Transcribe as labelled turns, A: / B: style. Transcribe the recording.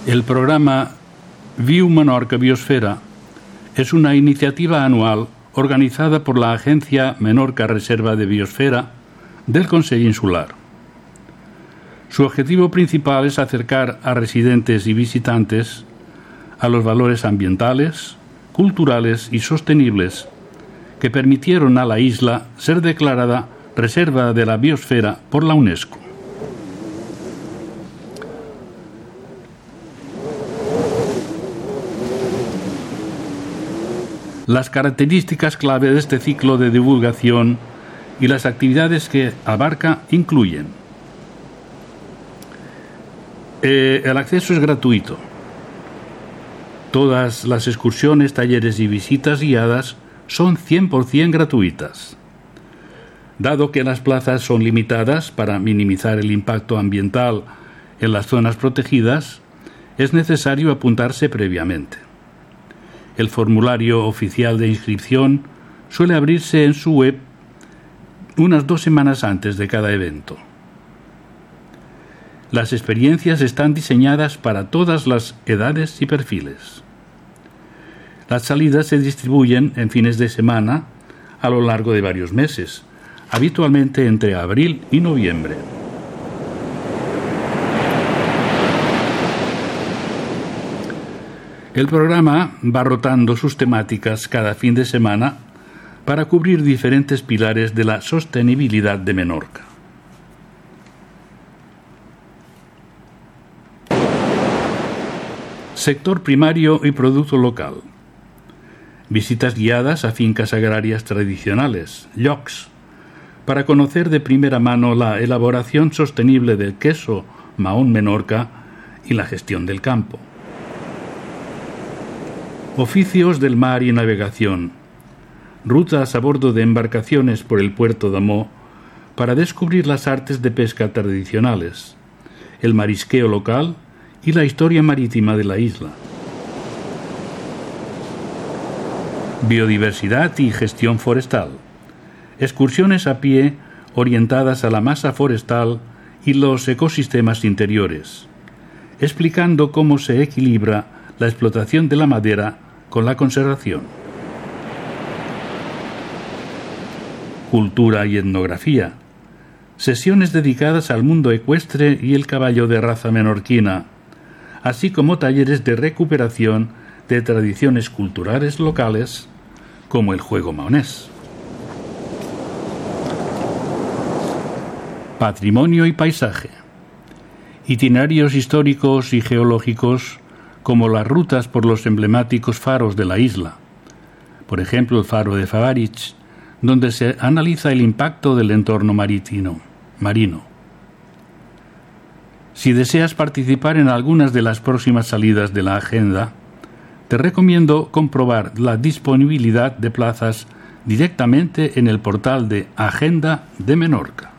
A: El programa Viu Menorca Biosfera es una iniciativa anual organizada por la Agencia Menorca Reserva de Biosfera del Consell Insular. Su objetivo principal es acercar a residentes y visitantes a los valores ambientales, culturales y sostenibles que permitieron a la isla ser declarada Reserva de la Biosfera por la UNESCO. Las características clave de este ciclo de divulgación y las actividades que abarca incluyen: el acceso es gratuito. Todas las excursiones, talleres y visitas guiadas son 100% gratuitas. Dado que las plazas son limitadas para minimizar el impacto ambiental en las zonas protegidas, es necesario apuntarse previamente. El formulario oficial de inscripción suele abrirse en su web unas 2 semanas antes de cada evento. Las experiencias están diseñadas para todas las edades y perfiles. Las salidas se distribuyen en fines de semana a lo largo de varios meses, habitualmente entre abril y noviembre. El programa va rotando sus temáticas cada fin de semana para cubrir diferentes pilares de la sostenibilidad de Menorca. Sector primario y producto local. Visitas guiadas a fincas agrarias tradicionales, llocs, para conocer de primera mano la elaboración sostenible del queso Mahón Menorca y la gestión del campo. Oficios del mar y navegación. Rutas a bordo de embarcaciones por el puerto de Amó para descubrir las artes de pesca tradicionales, el marisqueo local y la historia marítima de la isla. Biodiversidad y gestión forestal. Excursiones a pie orientadas a la masa forestal y los ecosistemas interiores, explicando cómo se equilibra la explotación de la madera con la conservación. Cultura y etnografía. Sesiones dedicadas al mundo ecuestre y el caballo de raza menorquina, así como talleres de recuperación de tradiciones culturales locales, como el juego mahonés. Patrimonio y paisaje. Itinerarios históricos y geológicos, como las rutas por los emblemáticos faros de la isla. Por ejemplo, el faro de Favarich, donde se analiza el impacto del entorno marino. Si deseas participar en algunas de las próximas salidas de la agenda, te recomiendo comprobar la disponibilidad de plazas directamente en el portal de Agenda de Menorca.